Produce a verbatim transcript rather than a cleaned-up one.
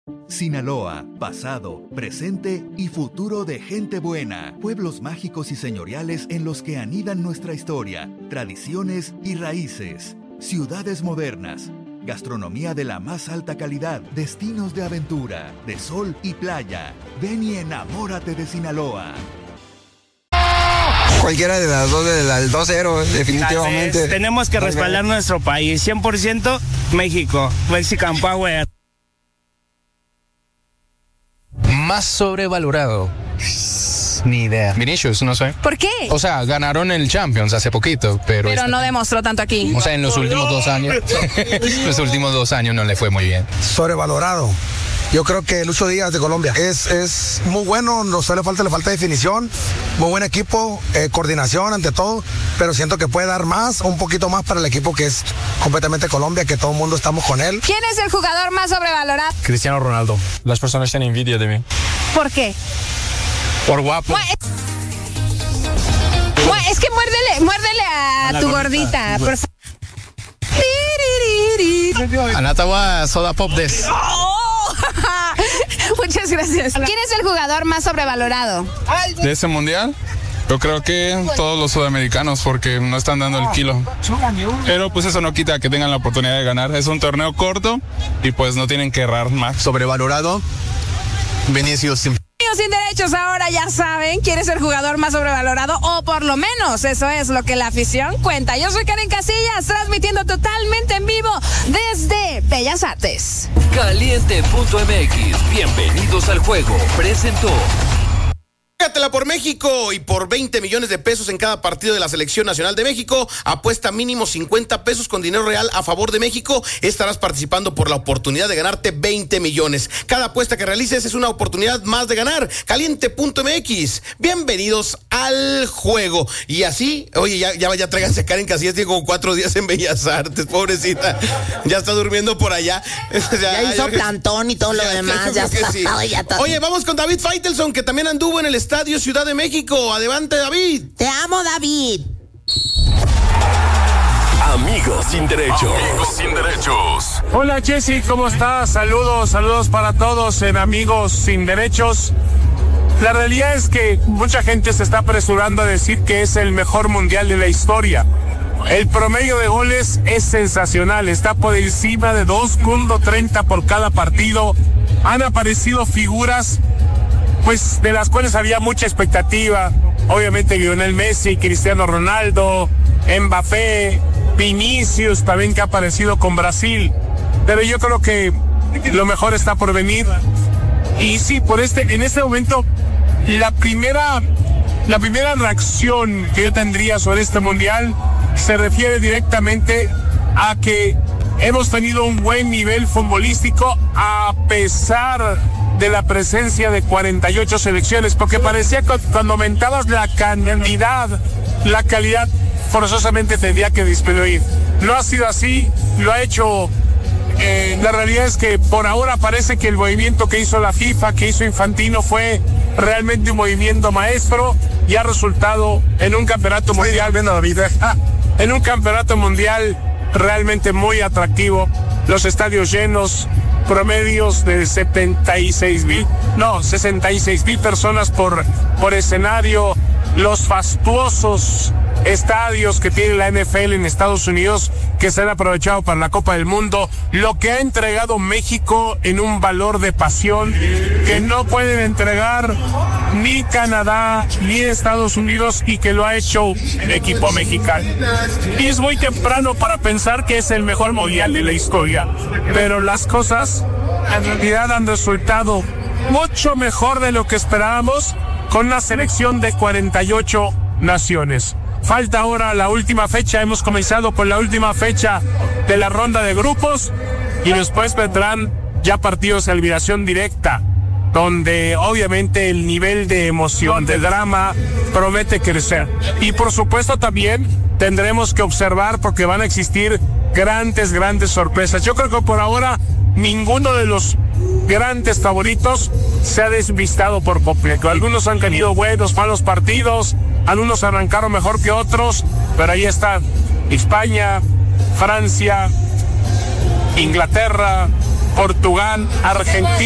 Sinaloa, pasado, presente y futuro de gente buena. Pueblos mágicos y señoriales en los que anidan nuestra historia, tradiciones y raíces. Ciudades modernas. Gastronomía de la más alta calidad, destinos de aventura, de sol y playa. Ven y enamórate de Sinaloa. Cualquiera de las dos, del dos cero, definitivamente. Entonces, tenemos que respaldar nuestro país, cien por ciento México, Mexican Power. Más sobrevalorado. Ni idea. Vinicius, no sé. ¿Por qué? O sea, ganaron el Champions hace poquito, pero... Pero no demostró tanto aquí. O sea, en los últimos dos años, los últimos dos años no le fue muy bien. Sobrevalorado. Yo creo que Lucho Díaz de Colombia es, es muy bueno, no solo le falta, le falta definición, muy buen equipo, eh, coordinación ante todo, pero siento que puede dar más, un poquito más para el equipo que es completamente Colombia, que todo el mundo estamos con él. ¿Quién es el jugador más sobrevalorado? Cristiano Ronaldo. Las personas tienen envidia de mí. ¿Por qué? Por guapo. Bueno, es, bueno, es que muérdele, muérdele a, a tu gordita. gordita. Por... Anatawa Soda Pop Des. Oh. Muchas gracias. ¿Quién es el jugador más sobrevalorado? ¿De ese mundial? Yo creo que todos los sudamericanos, porque no están dando el kilo. Pero pues eso no quita que tengan la oportunidad de ganar. Es un torneo corto y pues no tienen que errar más. Sobrevalorado, Vinicius. Sin derechos, ahora ya saben quién es el jugador más sobrevalorado, o por lo menos eso es lo que la afición cuenta. Yo soy Karen Casillas, transmitiendo totalmente en vivo desde Bellas Artes. Caliente punto M X, bienvenidos al juego, presentó. Juégatela por México y por veinte millones de pesos en cada partido de la Selección Nacional de México. Apuesta mínimo cincuenta pesos con dinero real a favor de México. Estarás participando por la oportunidad de ganarte veinte millones. Cada apuesta que realices es una oportunidad más de ganar. Caliente punto M X. Bienvenidos al juego. Y así, oye, ya, ya, ya tráiganse a Karen Casillas, tiene como cuatro días en Bellas Artes, pobrecita. Ya está durmiendo por allá. Ya, ya hizo ya, plantón y todo lo ya, demás. Ya está, sí. ya está. Oye, vamos con David Faitelson, que también anduvo en el Estadio Ciudad de México. Adelante, David. Te amo, David. Amigos sin derechos. Amigos sin derechos. Hola, Jessy, ¿cómo estás? Saludos, saludos para todos en Amigos sin Derechos. La realidad es que mucha gente se está apresurando a decir que es el mejor mundial de la historia. El promedio de goles es sensacional, está por encima de dos punto treinta por cada partido. Han aparecido figuras pues de las cuales había mucha expectativa. Obviamente Lionel Messi, Cristiano Ronaldo, Mbappé, Vinicius también, que ha aparecido con Brasil. Pero yo creo que lo mejor está por venir. Y sí, por este, en este momento, la primera, la primera reacción que yo tendría sobre este mundial se refiere directamente a que hemos tenido un buen nivel futbolístico a pesar de la presencia de cuarenta y ocho selecciones, porque parecía que cuando aumentabas la cantidad, la calidad forzosamente tendría que disminuir. No ha sido así, lo ha hecho. Eh, la realidad es que por ahora parece que el movimiento que hizo la FIFA, que hizo Infantino, fue realmente un movimiento maestro y ha resultado en un campeonato mundial, en un campeonato mundial realmente muy atractivo. Los estadios llenos, promedios de setenta y seis mil, no, sesenta y seis mil personas por, por escenario, los fastuosos estadios que tiene la N F L en Estados Unidos, que se han aprovechado para la Copa del Mundo, lo que ha entregado México en un valor de pasión que no pueden entregar ni Canadá ni Estados Unidos, y que lo ha hecho el equipo mexicano. Y es muy temprano para pensar que es el mejor mundial de la historia, pero las cosas en realidad han resultado mucho mejor de lo que esperábamos, con una selección de cuarenta y ocho naciones. Falta ahora la última fecha, hemos comenzado con la última fecha de la ronda de grupos y después vendrán ya partidos de eliminación directa, donde obviamente el nivel de emoción, de drama, promete crecer. Y por supuesto también tendremos que observar, porque van a existir grandes, grandes sorpresas. Yo creo que por ahora ninguno de los grandes favoritos se ha desvistado por completo. Algunos han tenido buenos, malos partidos, algunos arrancaron mejor que otros, pero ahí están España, Francia, Inglaterra, Portugal, Argentina.